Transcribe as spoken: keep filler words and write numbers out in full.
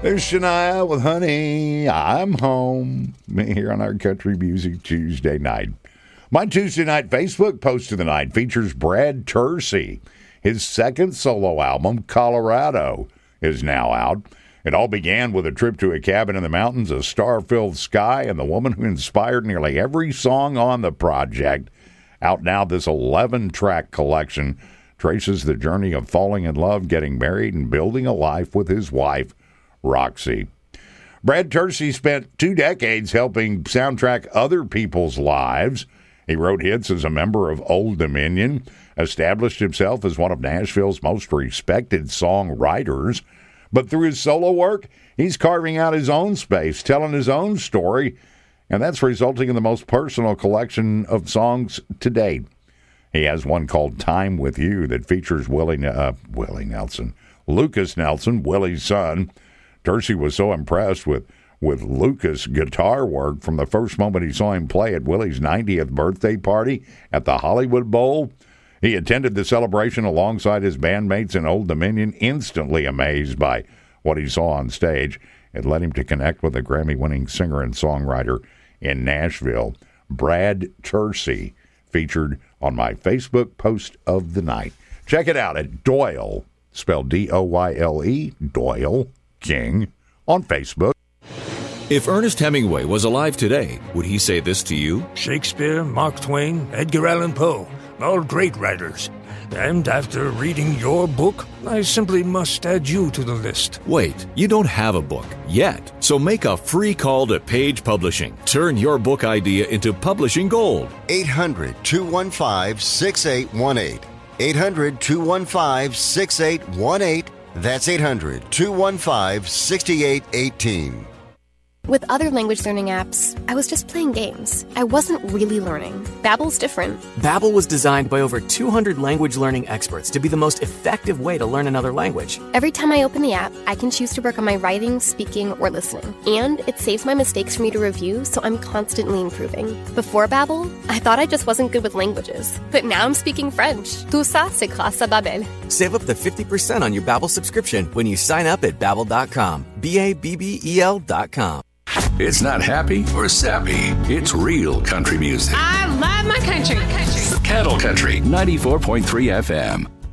There's Shania with Honey, I'm Home, here on our Country Music Tuesday night. My Tuesday night Facebook post of the night features Brad Tersey. His second solo album, Colorado, is now out. It all began with a trip to a cabin in the mountains, a star-filled sky, and the woman who inspired nearly every song on the project. Out now, this eleven-track collection traces the journey of falling in love, getting married, and building a life with his wife, Roxy. Brad Tersey spent two decades helping soundtrack other people's lives. He wrote hits as a member of Old Dominion, established himself as one of Nashville's most respected songwriters. But through his solo work, he's carving out his own space, telling his own story, and that's resulting in the most personal collection of songs to date. He has one called Time With You that features Willie, uh, Willie Nelson, Lucas Nelson, Willie's son. Tersey was so impressed with, with Lucas' guitar work from the first moment he saw him play at Willie's ninetieth birthday party at the Hollywood Bowl. He attended the celebration alongside his bandmates in Old Dominion, instantly amazed by what he saw on stage. It led him to connect with a Grammy-winning singer and songwriter in Nashville, Brad Tersey, featured on my Facebook post of the night. Check it out at Doyle, spelled D O Y L E, Doyle King, on Facebook. If Ernest Hemingway was alive today, would he say this to you? Shakespeare, Mark Twain, Edgar Allan Poe, all great writers. And after reading your book, I simply must add you to the list. Wait, you don't have a book yet. So make a free call to Page Publishing. Turn your book idea into publishing gold. eight hundred, two one five, six eight one eight. eight hundred, two one five, six eight one eight. That's eight hundred, two one five, six eight one eight. With other language learning apps, I was just playing games. I wasn't really learning. Babbel's different. Babbel was designed by over two hundred language learning experts to be the most effective way to learn another language. Every time I open the app, I can choose to work on my writing, speaking, or listening. And it saves my mistakes for me to review, so I'm constantly improving. Before Babbel, I thought I just wasn't good with languages. But now I'm speaking French. Tout ça, c'est grâce à Babbel. Save up to fifty percent on your Babbel subscription when you sign up at Babbel dot com. B A B B E L dot com. It's not happy or sappy. It's real country music. I love my country. Cattle Country ninety-four point three F M.